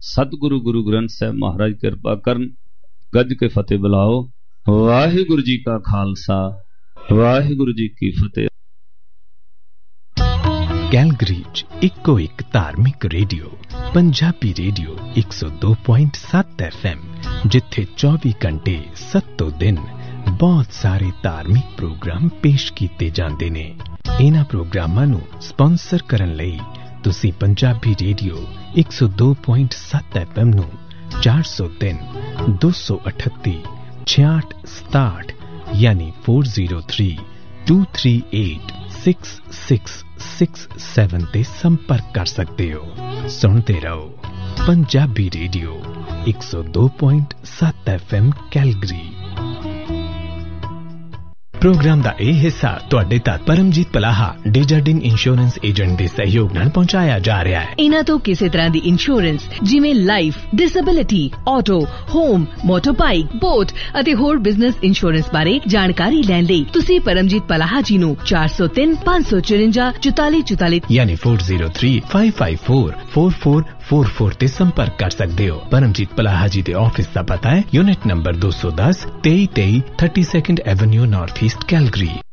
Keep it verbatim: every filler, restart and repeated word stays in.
सतगुरु गुरु ग्रंथ साहब महाराज कृपा करन। गज के फतेह बुलाओ। वाहिगुरु जी का खालसा वाहिगुरु जी की फतेह। कैलगरी च इको एक धार्मिक रेडियो पंजाबी रेडियो एक सौ दो पॉइंट सत्त एफ एम, जिथे चौबी घंटे सत्तों दिन बहुत सारे धार्मिक प्रोग्राम पेश किए जाते ने। इन्हां प्रोग्रामां नूं स्पॉन्सर करन लई तुसी पंजाबी रेडियो एक सौ दो पॉइंट सत्त एफ एम नूं चार सौ तीन दो सौ अठत्ती छियाठ सताठ यानी four zero three to three eight six six six seven ते संपर्क कर सकते हो। सुनते रहो पंजाबी रेडियो एक सौ दो पॉइंट सत्त एफ एम कैलगरी। प्रोग्राम का यह हिस्सा तुहाडे तक परमजीत पलाहा डेजर्डिन इंश्योरेंस एजेंट के सहयोग नाल पहुंचाया जा रहा है। इन्हां तो किसी तरह की इंश्योरेंस जिवें life, disability, auto, home, motorbike, boat अते होर बिजनेस इंश्योरेंस बारे जानकारी लैण लई तुसीं परमजीत पलाहा जी नूं चार सौ तीन पांच सौ चुरंजा चौताली चौताली यानी four zero three five five four four four four four ते संपर्क कर सकते हो। परमजीत पलाहा जी के ऑफिस का पता है यूनिट नंबर दो सौ दस तेई तेई thirty second Avenue north east Calgary.